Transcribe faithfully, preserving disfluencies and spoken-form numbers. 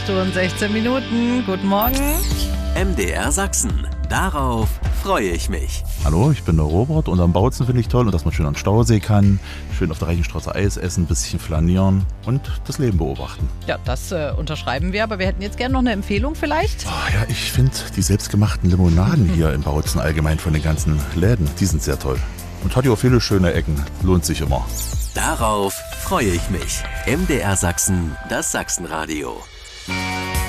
Schon sechzehn Minuten. Guten Morgen. M D R Sachsen. Darauf freue ich mich. Hallo, ich bin der Robert und am Bautzen finde ich toll und dass man schön am Stausee kann, schön auf der Reichenstraße Eis essen, ein bisschen flanieren und das Leben beobachten. Ja, das äh, unterschreiben wir, aber wir hätten jetzt gerne noch eine Empfehlung vielleicht. Oh, ja, ich finde die selbstgemachten Limonaden hier im Bautzen allgemein von den ganzen Läden, die sind sehr toll. Und hat ja auch viele schöne Ecken, lohnt sich immer. Darauf freue ich mich. M D R Sachsen, das Sachsenradio.